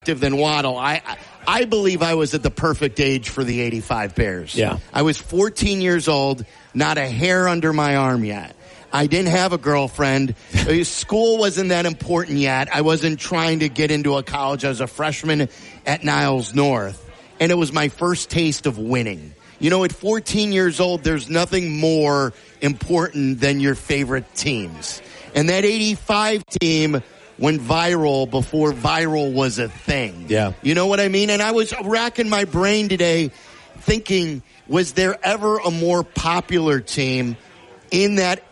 than Waddle. I believe I was at the perfect age for the 85 Bears. Yeah. I was 14 years old, not a hair under my arm yet. I didn't have a girlfriend. School wasn't that important yet. I wasn't trying to get into a college. I was a freshman at Niles North. And it was my first taste of winning. You know, at 14 years old, there's nothing more important than your favorite teams. And that 85 team went viral before viral was a thing. Yeah. You know what I mean? And I was racking my brain today thinking, was there ever a more popular team in that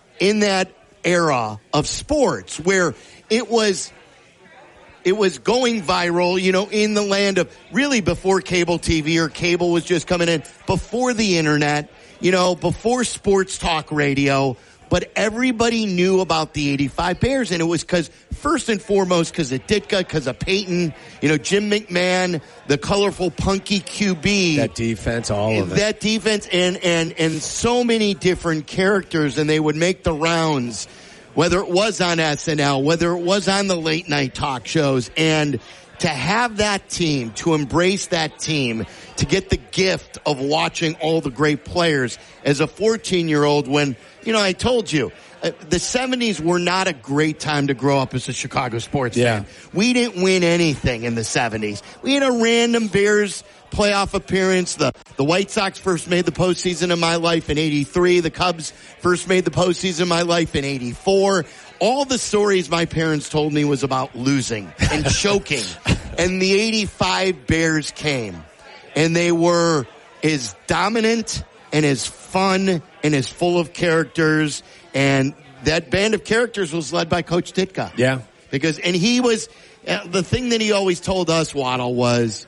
era of sports where it was going viral, you know, in the land of really before cable TV or cable was just coming in, before the internet, you know, before sports talk radio. But everybody knew about the 85 Bears, and it was first and foremost, because of Ditka, because of Peyton, you know, Jim McMahon, the colorful, punky QB. That defense, all of it. That defense, and so many different characters, and they would make the rounds, whether it was on SNL, whether it was on the late night talk shows, and to have that team, to embrace that team, to get the gift of watching all the great players as a 14-year-old when, you know, I told you, the 70s were not a great time to grow up as a Chicago sports fan. We didn't win anything in the 70s. We had a random Bears playoff appearance. The White Sox first made the postseason in my life in 83. The Cubs first made the postseason in my life in 84. All the stories my parents told me was about losing and choking. And the 85 Bears came. And they were as dominant and as fun and as full of characters. And that band of characters was led by Coach Ditka. Yeah. And he was, the thing that he always told us, Waddle, was,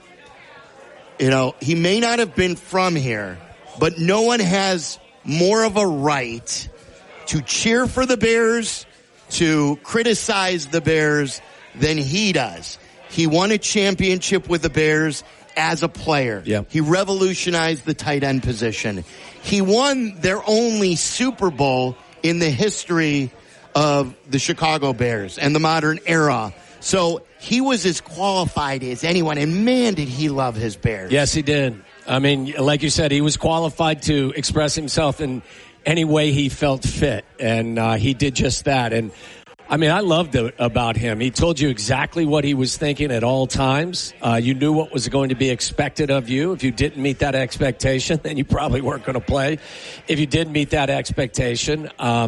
you know, he may not have been from here, but no one has more of a right to cheer for the Bears, to criticize the Bears than he does. He won a championship with the Bears as a player. Yeah. He revolutionized the tight end position. He won their only Super Bowl in the history of the Chicago Bears and the modern era. So he was as qualified as anyone, and man, did he love his Bears. Yes, he did. I mean, like you said, he was qualified to express himself in any way he felt fit, and he did just that. And I mean, I loved it about him. He told you exactly what he was thinking at all times. You knew what was going to be expected of you. If you didn't meet that expectation, then you probably weren't going to play. If you did meet that expectation,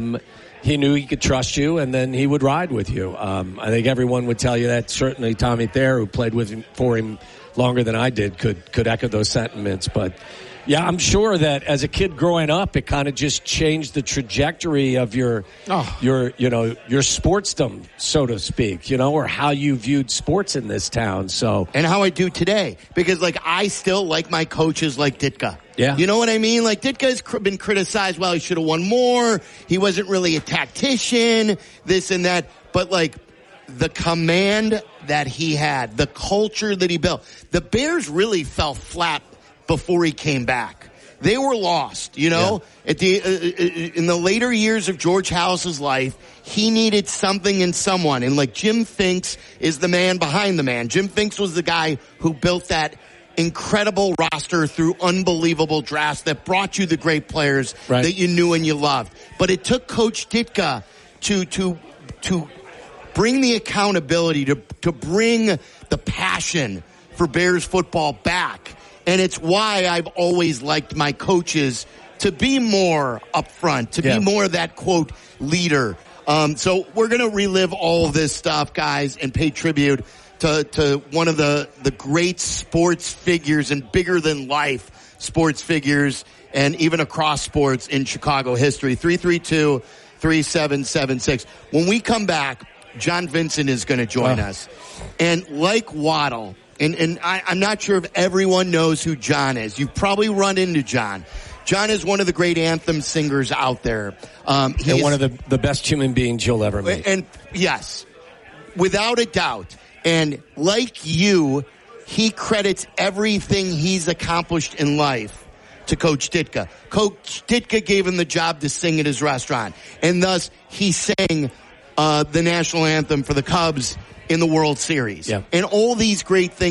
he knew he could trust you, and then he would ride with you. I think everyone would tell you that. Certainly Tommy Thayer, who played with him for him longer than I did, could echo those sentiments. But yeah, I'm sure that as a kid growing up, it kind of just changed the trajectory of your sportsdom, so to speak, you know, or how you viewed sports in this town. So, and how I do today, because like I still like my coaches like Ditka. Yeah. You know what I mean? Like Ditka's been criticized. Well, he should have won more. He wasn't really a tactician, this and that. But like the command that he had, the culture that he built, the Bears really fell flat before he came back. They were lost, you know. Yeah. At in the later years of George Halas's life, he needed something and someone. And like Jim Finks is the man behind the man. Jim Finks was the guy who built that incredible roster through unbelievable drafts that brought you the great players that you knew and you loved. But it took Coach Ditka to bring the accountability, to bring the passion for Bears football back. And it's why I've always liked my coaches to be more upfront, to be more that, quote, leader. So we're going to relive all of this stuff, guys, and pay tribute to one of the great sports figures and bigger than life sports figures and even across sports in Chicago history. 332-3776. When we come back, John Vincent is going to join us. And like Waddle, and I'm not sure if everyone knows who John is. You've probably run into John. John is one of the great anthem singers out there. And one of the best human beings you'll ever meet. And yes, without a doubt. And like you, he credits everything he's accomplished in life to Coach Ditka. Coach Ditka gave him the job to sing at his restaurant. And thus, he sang the national anthem for the Cubs in the World Series. Yeah. And all these great things